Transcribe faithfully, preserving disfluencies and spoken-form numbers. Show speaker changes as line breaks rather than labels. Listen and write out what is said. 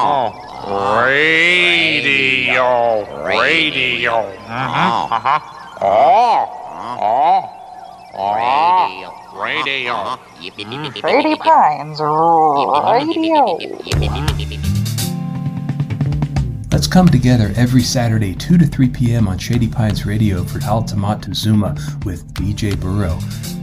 Oh, radio, radio. Mm-hmm. Uh-huh. Oh, oh, oh, radio.
Shady Pines Radio.
Let's come together every Saturday, two to three p.m. on Shady Pines Radio for Alta Montezuma with D J Burrow.